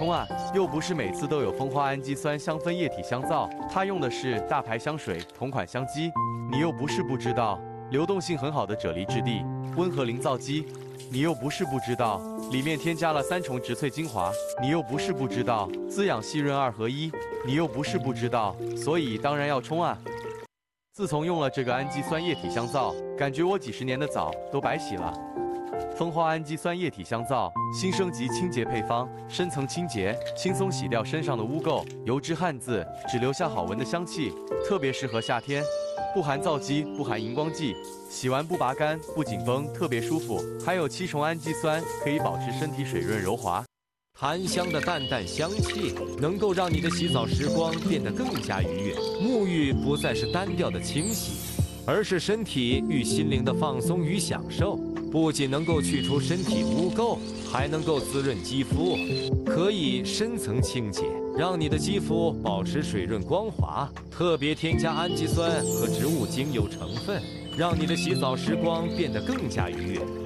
冲啊！又不是每次都有蜂花氨基酸香氛液体香皂，它用的是大牌香水同款香机。你又不是不知道，流动性很好的啫喱质地温和灵皂基。你又不是不知道，里面添加了3重植萃精华。你又不是不知道，滋养细润2合1。你又不是不知道，所以当然要冲啊！自从用了这个氨基酸液体香皂，感觉我几10年的澡都白洗了。蜂花氨基酸液体香皂新升级清洁配方，深层清洁，轻松洗掉身上的污垢、油脂、汗渍，只留下好闻的香气，特别适合夏天。不含皂基，不含荧光剂，洗完不拔干，不紧绷，特别舒服。还有7重氨基酸，可以保持身体水润柔滑。 檀香的淡淡香气能够让你的洗澡时光变得更加愉悦，沐浴不再是单调的清洗，而是身体与心灵的放松与享受。不仅能够去除身体污垢，还能够滋润肌肤，可以深层清洁，让你的肌肤保持水润光滑。特别添加氨基酸和植物精油成分，让你的洗澡时光变得更加愉悦。